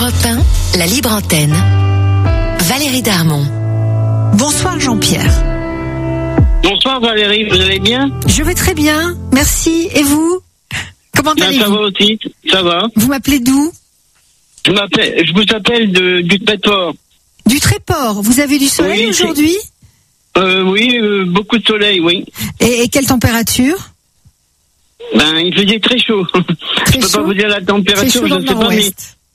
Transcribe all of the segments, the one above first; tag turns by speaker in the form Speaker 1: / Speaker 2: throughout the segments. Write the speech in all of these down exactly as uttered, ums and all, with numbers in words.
Speaker 1: Europe un, la libre antenne. Valérie Darmon.
Speaker 2: Bonsoir Jean-Pierre.
Speaker 3: Bonsoir Valérie, vous allez bien?
Speaker 2: Je vais très bien, merci. Et vous? Comment
Speaker 3: ben,
Speaker 2: allez-vous?
Speaker 3: Ça va aussi, ça va.
Speaker 2: Vous m'appelez d'où?
Speaker 3: Je m'appelle, je vous appelle de, du Tréport.
Speaker 2: Du Tréport. Vous avez du soleil
Speaker 3: oui,
Speaker 2: aujourd'hui?
Speaker 3: euh, Oui, euh, beaucoup de soleil, oui.
Speaker 2: Et, et quelle température?
Speaker 3: Ben, il faisait très chaud.
Speaker 2: Très
Speaker 3: je peux
Speaker 2: chaud
Speaker 3: pas vous dire la température, je ne sais pas. Mais...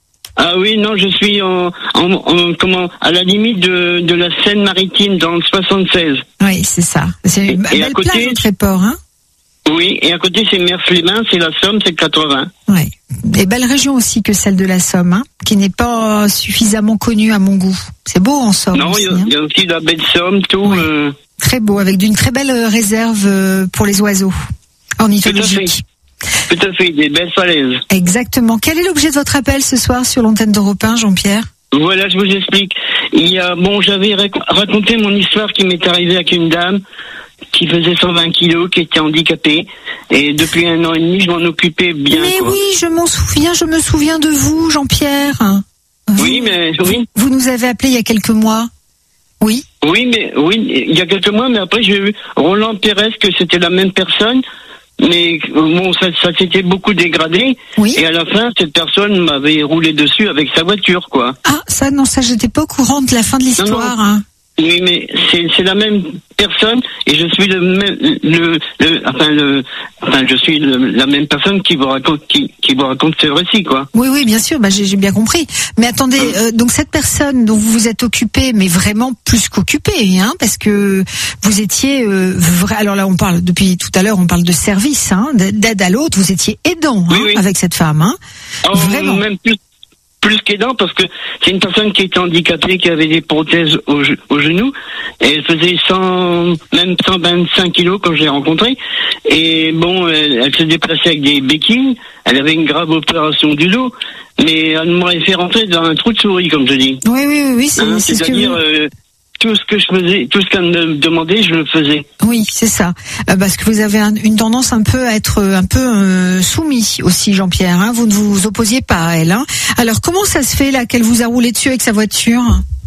Speaker 3: Ah oui, non, je suis en, en, en comment, à la limite de, de la Seine-Maritime dans le soixante-seize.
Speaker 2: Oui, c'est ça. C'est une
Speaker 3: et
Speaker 2: belle
Speaker 3: à côté,
Speaker 2: plage au Tréport, hein?
Speaker 3: Oui, et à côté c'est Mers-les-Bains, c'est la Somme, c'est le quatre-vingts.
Speaker 2: Oui. Et belle région aussi que celle de la Somme, hein, qui n'est pas suffisamment connue à mon goût. C'est beau en Somme.
Speaker 3: Non, il y, y a aussi la baie de Somme, tout.
Speaker 2: Ouais.
Speaker 3: Euh...
Speaker 2: Très beau, avec d'une très belle réserve pour les oiseaux ornithologiques.
Speaker 3: Tout à fait, des belles falaises.
Speaker 2: Exactement. Quel est l'objet de votre appel ce soir sur l'antenne d'Europe un, Jean-Pierre?
Speaker 3: Voilà, je vous explique. Il y a, bon, j'avais rac- raconté mon histoire qui m'est arrivée avec une dame qui faisait cent vingt kilos, qui était handicapée, et depuis un an et demi, je m'en occupais bien.
Speaker 2: Mais
Speaker 3: quoi.
Speaker 2: oui, je m'en souviens, je me souviens de vous, Jean-Pierre. Vous,
Speaker 3: oui, mais oui.
Speaker 2: Vous nous avez appelé il y a quelques mois. Oui.
Speaker 3: Oui, mais oui, il y a quelques mois, mais après j'ai eu Roland Pérez, que c'était la même personne. Mais bon, ça, ça s'était beaucoup dégradé.
Speaker 2: Oui.
Speaker 3: Et à la fin, cette personne m'avait roulé dessus avec sa voiture, quoi.
Speaker 2: Ah, ça, non, ça, j'étais pas au courant de la fin de l'histoire.
Speaker 3: Non, non.
Speaker 2: Hein.
Speaker 3: Oui, mais c'est c'est la même personne et je suis le même le, le enfin le enfin je suis le, la même personne qui vous raconte qui qui vous raconte ce récit, quoi.
Speaker 2: Oui, oui, bien sûr, bah j'ai, j'ai bien compris. Mais attendez, hum. euh, donc cette personne dont vous vous êtes occupé, mais vraiment plus qu'occupé, hein, parce que vous étiez euh, vrai. Alors là, on parle depuis tout à l'heure, on parle de service, hein, d'aide à l'autre. Vous étiez aidant,
Speaker 3: oui,
Speaker 2: hein,
Speaker 3: oui.
Speaker 2: avec cette femme, hein.
Speaker 3: Oh,
Speaker 2: vraiment.
Speaker 3: Même plus. Plus qu'aidant, parce que c'est une personne qui était handicapée, qui avait des prothèses au, au genou, et elle faisait cent, même cent vingt-cinq kilos quand je l'ai rencontrée. Et bon, elle, elle se déplaçait avec des béquilles, elle avait une grave opération du dos, mais elle m'aurait fait rentrer dans un trou de souris, comme je dis.
Speaker 2: Oui, oui, oui, oui c'est,
Speaker 3: hein,
Speaker 2: c'est
Speaker 3: c'est-à-dire,
Speaker 2: ce que vous...
Speaker 3: euh, tout ce que je faisais, tout ce qu'elle me demandait, je le faisais.
Speaker 2: Oui, c'est ça. Euh, parce que vous avez un, une tendance un peu à être un peu euh, soumis aussi, Jean-Pierre. Hein, vous ne vous opposiez pas à elle. Hein. Alors, comment ça se fait là qu'elle vous a roulé dessus avec sa voiture?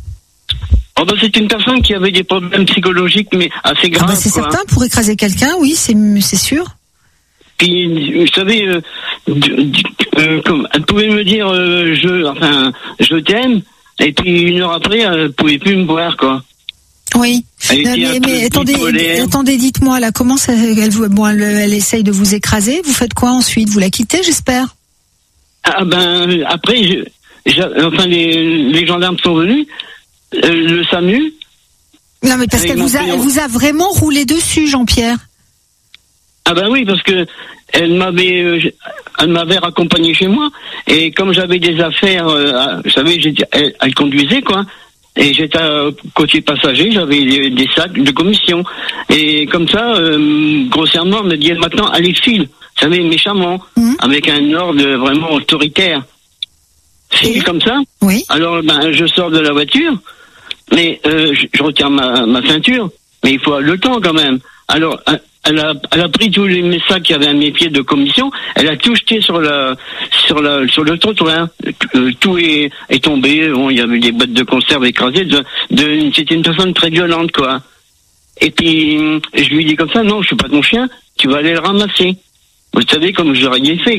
Speaker 3: Oh ben, c'est une personne qui avait des problèmes psychologiques, mais assez graves.
Speaker 2: Ah ben, c'est
Speaker 3: quoi.
Speaker 2: certain, pour écraser quelqu'un, oui, c'est, c'est sûr.
Speaker 3: Puis, vous savez, euh, euh, comme, elle pouvait me dire, euh, je, enfin, je t'aime. Et puis une heure après, elle ne pouvait plus me voir, quoi.
Speaker 2: Oui.
Speaker 3: Elle
Speaker 2: Non, mais, mais attendez, attendez, dites-moi là, comment ça, elle, vous, bon, elle, elle essaye de vous écraser. Vous faites quoi ensuite? Vous la quittez, j'espère.
Speaker 3: Ah ben après, je, je, enfin les, les gendarmes sont venus, euh, le SAMU.
Speaker 2: Non mais parce qu'elle vous a, elle vous a vraiment roulé dessus, Jean-Pierre.
Speaker 3: Ah ben oui, parce que elle m'avait, euh, elle m'avait raccompagné chez moi, et comme j'avais des affaires, euh, vous savez, j'étais, elle, elle conduisait, quoi, et j'étais à côté passager, j'avais des, des sacs de commission, et comme ça, euh, grossièrement, elle me dit maintenant, allez file, vous savez, méchamment, mmh. avec un ordre vraiment autoritaire. File comme ça.
Speaker 2: Oui.
Speaker 3: Alors, ben, je sors de la voiture, mais euh, je, je retire ma, ma ceinture, mais il faut le temps quand même. Alors. Elle a, elle a pris tous les mes sacs qui avaient à mes pieds de commission, elle a tout jeté sur la, sur la, sur le trottoir. Euh, tout est, est tombé. Bon, il y avait des boîtes de conserve écrasées. De, de, c'était une personne très violente, quoi. Et puis, je lui dis comme ça, non, je suis pas ton chien, tu vas aller le ramasser. Vous savez, comme j'aurais fait.